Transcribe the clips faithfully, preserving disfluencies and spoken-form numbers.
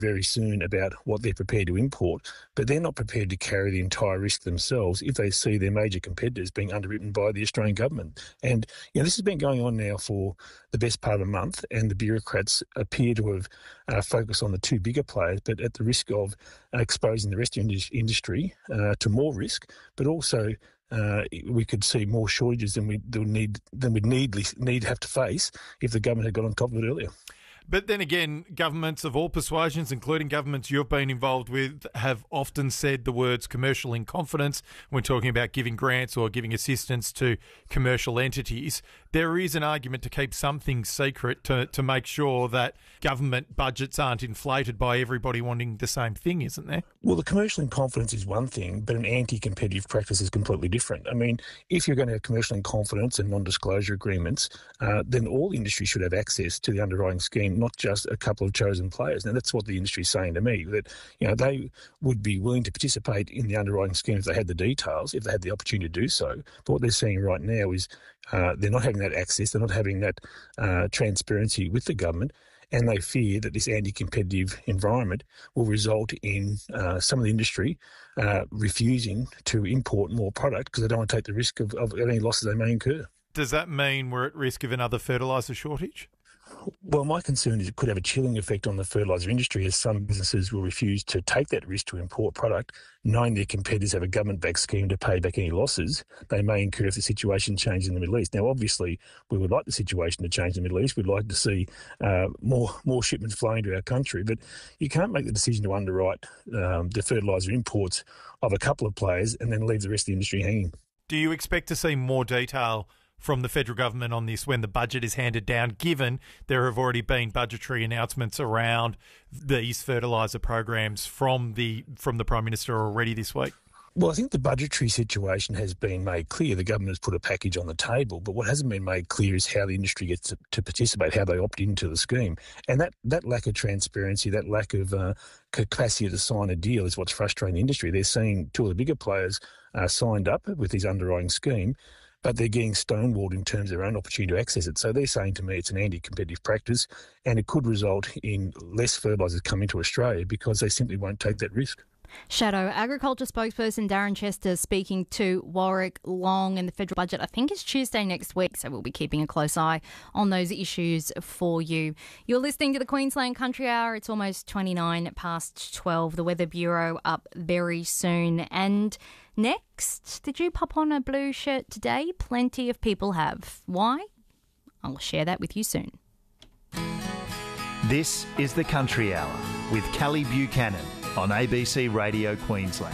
very soon about what they're prepared to import, but they're not prepared to carry the entire risk themselves if they see their major competitors being underwritten by the Australian government. And you know, this has been going on now for the best part of a month, and the bureaucrats appear to have uh, focused on the two bigger players, but at the risk of uh, exposing the rest of the industry uh, to more risk, but also Uh, we could see more shortages than we than need than we'd need need have to face if the government had got on top of it earlier. But then again, governments of all persuasions, including governments you've been involved with, have often said the words commercial in confidence when talking about giving grants or giving assistance to commercial entities. There is an argument to keep some things secret to, to make sure that government budgets aren't inflated by everybody wanting the same thing, isn't there? Well, the commercial in confidence is one thing, but an anti-competitive practice is completely different. I mean, if you're going to have commercial in confidence and non-disclosure agreements, uh, then all industry should have access to the underwriting scheme, not just a couple of chosen players. Now, that's what the industry is saying to me, that you know they would be willing to participate in the underwriting scheme if they had the details, if they had the opportunity to do so. But what they're seeing right now is uh, they're not having that access, they're not having that uh, transparency with the government, and they fear that this anti-competitive environment will result in uh, some of the industry uh, refusing to import more product because they don't want to take the risk of, of any losses they may incur. Does that mean we're at risk of another fertiliser shortage? Well, my concern is it could have a chilling effect on the fertiliser industry, as some businesses will refuse to take that risk to import product, knowing their competitors have a government-backed scheme to pay back any losses they may incur if the situation changes in the Middle East. Now, obviously, we would like the situation to change in the Middle East. We'd like to see uh, more more shipments flowing to our country, but you can't make the decision to underwrite um, the fertiliser imports of a couple of players and then leave the rest of the industry hanging. Do you expect to see more detail from the federal government on this when the budget is handed down, given there have already been budgetary announcements around these fertiliser programs from the from the Prime Minister already this week? Well, I think the budgetary situation has been made clear. The government has put a package on the table, but what hasn't been made clear is how the industry gets to, to participate, how they opt into the scheme. And that, that lack of transparency, that lack of uh, capacity to sign a deal is what's frustrating the industry. They're seeing two of the bigger players uh, signed up with this underwriting scheme, but they're getting stonewalled in terms of their own opportunity to access it. So they're saying to me it's an anti-competitive practice, and it could result in less fertilisers coming to Australia because they simply won't take that risk. Shadow Agriculture spokesperson Darren Chester speaking to Warwick Long, and the federal budget I think is Tuesday next week, so we'll be keeping a close eye on those issues for you. You're listening to the Queensland Country Hour. It's almost twenty-nine past twelve. The Weather Bureau up very soon. And next, did you pop on a blue shirt today? Plenty of people have. Why? I'll share that with you soon. This is the Country Hour with Callie Buchanan on A B C Radio Queensland.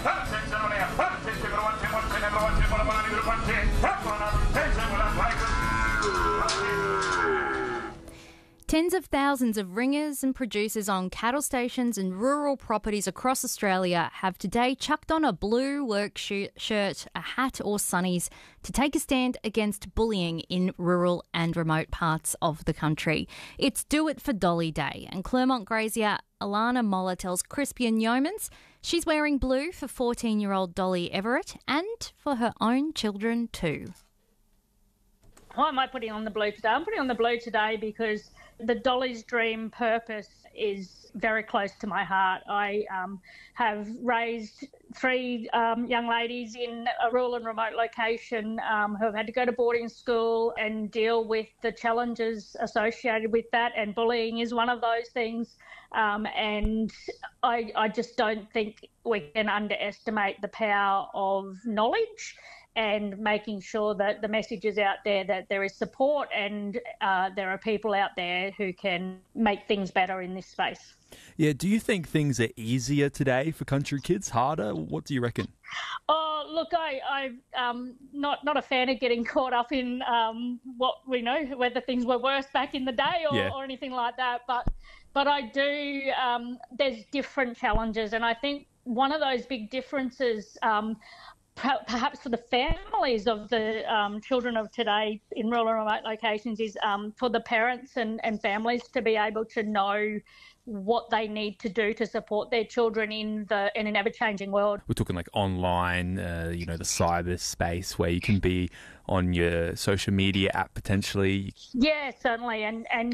Tens of thousands of ringers and producers on cattle stations and rural properties across Australia have today chucked on a blue work shirt, a hat or sunnies to take a stand against bullying in rural and remote parts of the country. It's Do It for Dolly Day, and Clermont grazier Alana Moller tells Crispian Yeomans she's wearing blue for fourteen-year-old Dolly Everett and for her own children too. Why am I putting on the blue today? I'm putting on the blue today because the Dolly's Dream purpose is very close to my heart. I um, have raised three um, young ladies in a rural and remote location um, who have had to go to boarding school and deal with the challenges associated with that, and bullying is one of those things. Um, and I, I just don't think we can underestimate the power of knowledge and making sure that the message is out there that there is support and uh, there are people out there who can make things better in this space. Yeah, do you think things are easier today for country kids, harder? What do you reckon? Oh, look, I, I'm um, not not a fan of getting caught up in um, what we know, whether things were worse back in the day or, yeah. or anything like that. But but I do, um, there's different challenges. And I think one of those big differences, um, perhaps for the families of the um, children of today in rural and remote locations, is um, for the parents and, and families to be able to know what they need to do to support their children in the in an ever-changing world. We're talking like online, uh, you know, the cyber space where you can be on your social media app potentially. Yeah, certainly. And, and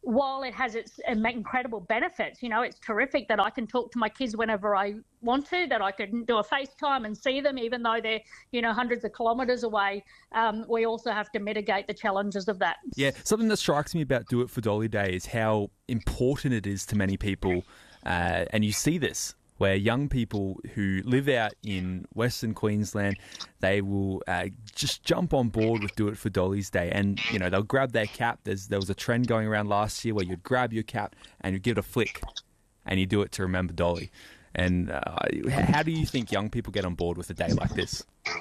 while it has its incredible benefits, you know, it's terrific that I can talk to my kids whenever I want to, that I can do a FaceTime and see them even though they're, you know, hundreds of kilometres away. Um, we also have to mitigate the challenges of that. Yeah, something that strikes me about Do It for Dolly Day is how important it is to many people, uh, and you see this where young people who live out in Western Queensland, they will uh, just jump on board with Do It for Dolly's Day. And, you know, they'll grab their cap. There's, there was a trend going around last year where you'd grab your cap and you'd give it a flick and you do it to remember Dolly. And uh, how do you think young people get on board with a day like this?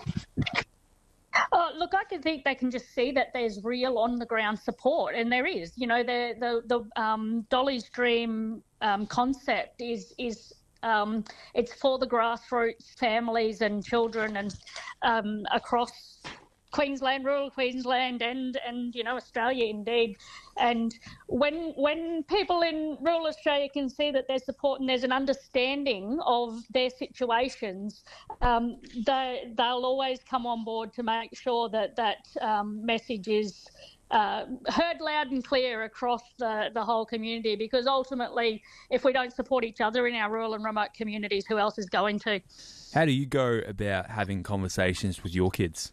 Oh, look, I can think they can just see that there's real on-the-ground support, and there is. You know, the the, the um, Dolly's Dream um, concept is is um, it's for the grassroots families and children and um, across Queensland, rural Queensland, and and you know Australia indeed. And when when people in rural Australia can see that there's support and there's an understanding of their situations, um, they they'll always come on board to make sure that that um, message is uh, heard loud and clear across the the whole community. Because ultimately, if we don't support each other in our rural and remote communities, who else is going to? How do you go about having conversations with your kids?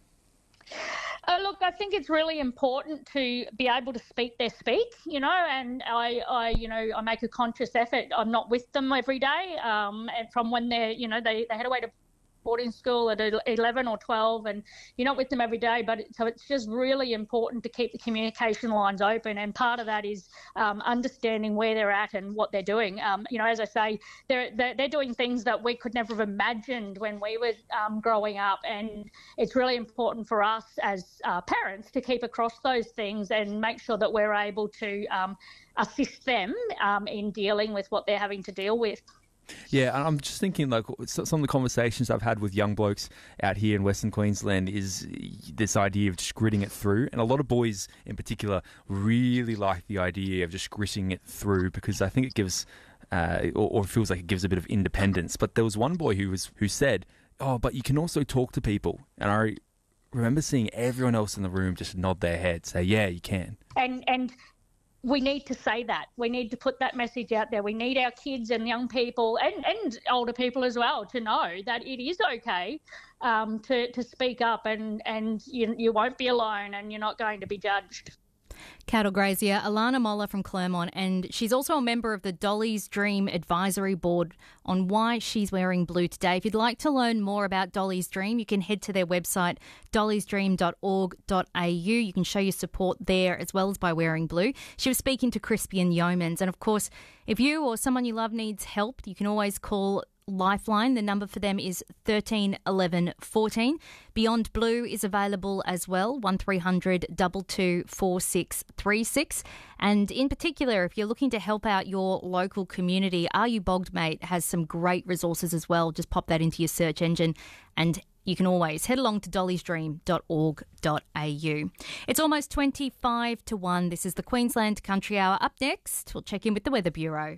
Uh, look, I think it's really important to be able to speak their speak, you know, and I, I, you know, I make a conscious effort. I'm not with them every day, um, and from when they're, you know, they, they head away to boarding school at eleven or twelve, and you're not with them every day, but it, so it's just really important to keep the communication lines open, and part of that is um, understanding where they're at and what they're doing. Um, you know, as I say, they're, they're they're doing things that we could never have imagined when we were um, growing up, and it's really important for us as uh, parents to keep across those things and make sure that we're able to um, assist them um, in dealing with what they're having to deal with. Yeah, I'm just thinking, like, some of the conversations I've had with young blokes out here in Western Queensland is this idea of just gritting it through. And a lot of boys in particular really like the idea of just gritting it through because I think it gives, uh, or, or feels like it gives a bit of independence. But there was one boy who was who said, oh, but you can also talk to people. And I remember seeing everyone else in the room just nod their head, say, yeah, you can. And, and... We need to say that. We need to put that message out there. We need our kids and young people and, and older people as well to know that it is okay um, to, to speak up and, and you, you won't be alone and you're not going to be judged. Cattle grazier Alana Moller from Clermont, and she's also a member of the Dolly's Dream Advisory Board on why she's wearing blue today. If you'd like to learn more about Dolly's Dream, you can head to their website, dollys dream dot org dot a u. You can show your support there as well as by wearing blue. She was speaking to Crispian Yeomans, and of course, if you or someone you love needs help, you can always call Lifeline. The number for them is thirteen eleven fourteen. Beyond Blue is available as well, one three hundred two two four six three six. And in particular, if you're looking to help out your local community, Are You Bogged Mate has some great resources as well. Just pop that into your search engine and you can always head along to dollys dream dot org dot a u. It's almost twenty-five to one. This is the Queensland Country Hour. Up next, we'll check in with the Weather Bureau.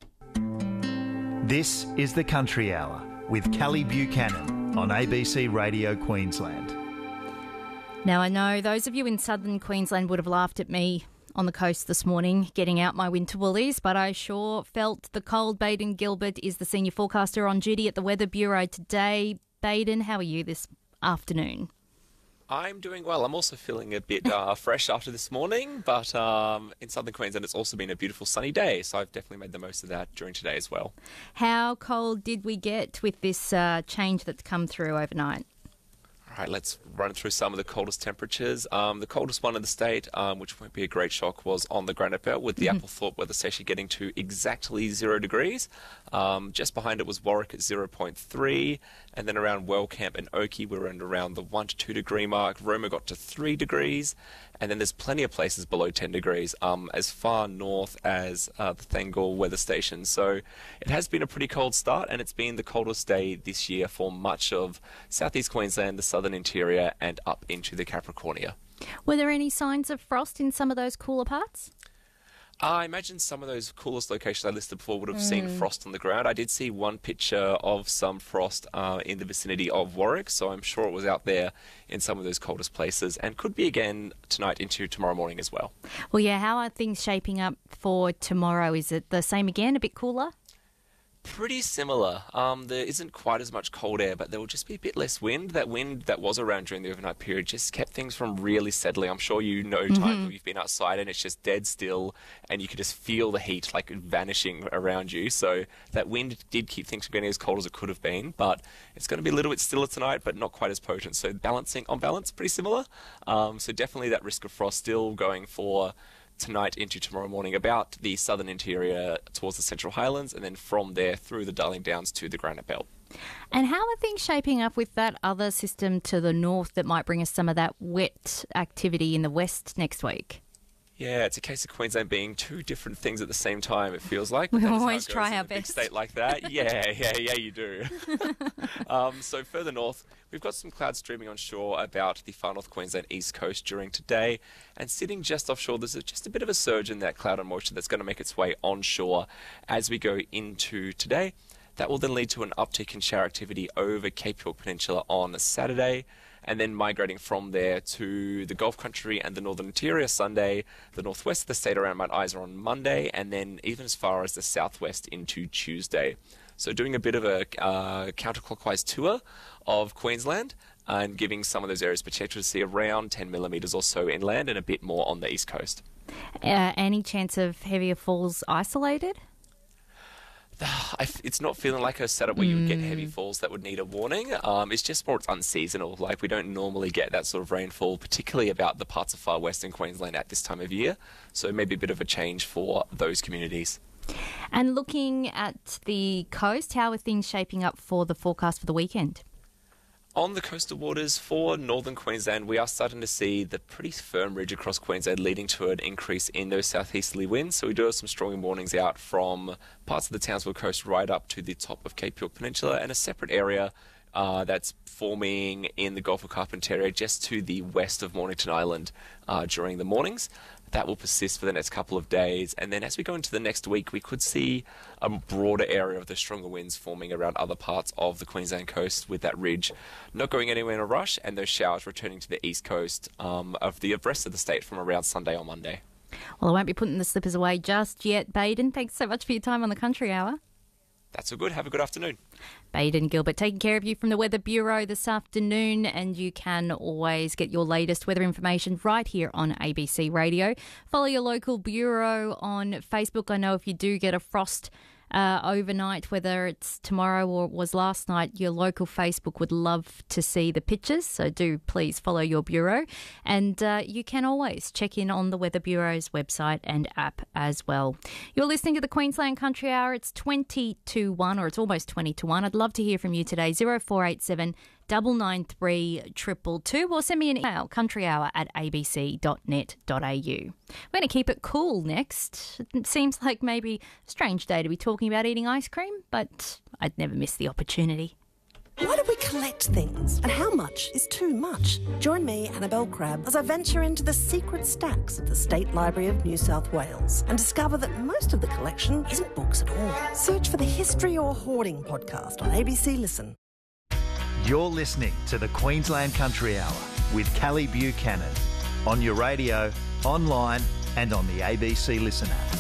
This is the Country Hour with Callie Buchanan on A B C Radio Queensland. Now, I know those of you in southern Queensland would have laughed at me on the coast this morning getting out my winter woolies, but I sure felt the cold. Baden Gilbert is the senior forecaster on duty at the Weather Bureau today. Baden, how are you this afternoon? I'm doing well. I'm also feeling a bit uh, fresh after this morning, but um, in southern Queensland it's also been a beautiful sunny day, so I've definitely made the most of that during today as well. How cold did we get with this uh, change that's come through overnight? All right, let's run through some of the coldest temperatures. Um, the coldest one in the state, um, which won't be a great shock, was on the Granite Belt with the mm-hmm. Applethorpe weather station getting to exactly zero degrees. Um, just behind it was Warwick at zero point three, and then around Wellcamp and Oakey we were in around the one to two degree mark. Roma got to three degrees, and then there's plenty of places below ten degrees, um, as far north as uh, the Thangor weather station. So it has been a pretty cold start, and it's been the coldest day this year for much of southeast Queensland, the southern interior, and up into the Capricornia. Were there any signs of frost in some of those cooler parts? I imagine some of those coolest locations I listed before would have mm. seen frost on the ground. I did see one picture of some frost uh, in the vicinity of Warwick, so I'm sure it was out there in some of those coldest places, and could be again tonight into tomorrow morning as well. Well, yeah, how are things shaping up for tomorrow? Is it the same again, a bit cooler? Pretty similar. Um, there isn't quite as much cold air, but there will just be a bit less wind. That wind that was around during the overnight period just kept things from really settling. I'm sure you know times mm-hmm. where you've been outside and it's just dead still and you can just feel the heat like vanishing around you. So that wind did keep things from getting as cold as it could have been, but it's going to be a little bit stiller tonight, but not quite as potent. So balancing on balance, pretty similar. Um, so definitely that risk of frost still going for tonight into tomorrow morning, about the southern interior towards the Central Highlands, and then from there through the Darling Downs to the Granite Belt. And how are things shaping up with that other system to the north that might bring us some of that wet activity in the west next week? Yeah, it's a case of Queensland being two different things at the same time, it feels like. We always try our best. In a big state like that. Yeah, yeah, yeah, you do. um, so further north, we've got some clouds streaming on shore about the far north Queensland east coast during today. And sitting just offshore, there's just a bit of a surge in that cloud and moisture that's going to make its way onshore as we go into today. That will then lead to an uptick in shower activity over Cape York Peninsula on Saturday, and then migrating from there to the Gulf Country and the Northern Interior Sunday, the northwest of the state around Mount Isa on Monday, and then even as far as the southwest into Tuesday. So doing a bit of a uh, counterclockwise tour of Queensland and giving some of those areas potential to see around ten millimetres or so inland and a bit more on the east coast. Uh, any chance of heavier falls isolated? It's not feeling like a setup where you would get heavy falls that would need a warning. Um, it's just more it's unseasonal. Like we don't normally get that sort of rainfall, particularly about the parts of far western Queensland at this time of year. So maybe a bit of a change for those communities. And looking at the coast, how are things shaping up for the forecast for the weekend? On the coastal waters for northern Queensland, we are starting to see the pretty firm ridge across Queensland leading to an increase in those southeasterly winds. So we do have some strong warnings out from parts of the Townsville coast right up to the top of Cape York Peninsula, and a separate area uh, that's forming in the Gulf of Carpentaria just to the west of Mornington Island uh, during the mornings. That will persist for the next couple of days, and then as we go into the next week, we could see a broader area of the stronger winds forming around other parts of the Queensland coast, with that ridge not going anywhere in a rush, and those showers returning to the east coast um, of the rest of the state from around Sunday or Monday. Well, I won't be putting the slippers away just yet, Baden. Thanks so much for your time on the Country Hour. That's all good. Have a good afternoon. Baden Gilbert taking care of you from the Weather Bureau this afternoon, and you can always get your latest weather information right here on A B C Radio. Follow your local bureau on Facebook. I know if you do get a frost uh, overnight, whether it's tomorrow or it was last night, your local Facebook would love to see the pictures, so do please follow your bureau. And uh, you can always check in on the Weather Bureau's website and app as well. You're listening to the Queensland Country Hour. It's twenty to one, or it's almost twenty to one. I'd love to hear from you today. oh four eight seven, nine nine three, two two two, or send me an email, countryhour at a b c dot net dot a u. We're going to keep it cool next. It seems like maybe a strange day to be talking about eating ice cream, but I'd never miss the opportunity. Why do we collect things? And how much is too much? Join me, Annabelle Crabb, as I venture into the secret stacks of the State Library of New South Wales and discover that most of the collection isn't books at all. Search for the History or Hoarding podcast on A B C Listen. You're listening to the Queensland Country Hour with Callie Buchanan on your radio, online and on the A B C Listen app.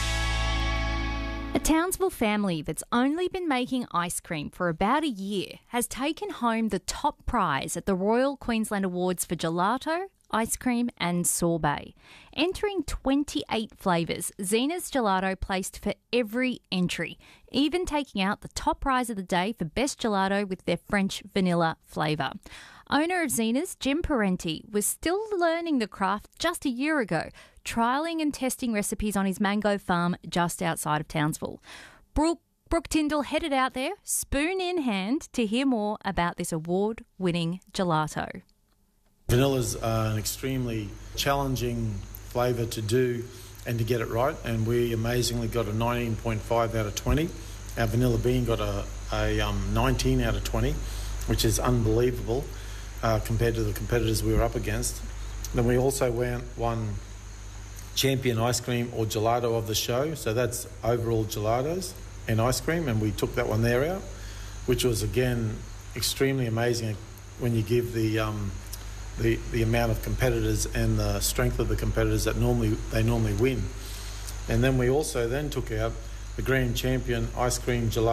A Townsville family that's only been making ice cream for about a year has taken home the top prize at the Royal Queensland Awards for gelato, ice cream and sorbet. Entering twenty-eight flavours, Zena's Gelato placed for every entry, even taking out the top prize of the day for best gelato with their French vanilla flavour. Owner of Zena's, Jim Parenti, was still learning the craft just a year ago, trialling and testing recipes on his mango farm just outside of Townsville. Brooke, Brooke Tyndall headed out there, spoon in hand, to hear more about this award-winning gelato. Vanilla's uh, an extremely challenging flavour to do and to get it right, and we amazingly got a nineteen point five out of twenty. Our vanilla bean got a, a um, nineteen out of twenty, which is unbelievable uh, compared to the competitors we were up against. Then we also won, won champion ice cream or gelato of the show. So that's overall gelatos and ice cream, and we took that one there out, which was, again, extremely amazing when you give the um, the, the amount of competitors and the strength of the competitors that normally they normally win. And then we also then took out the grand champion ice cream gelato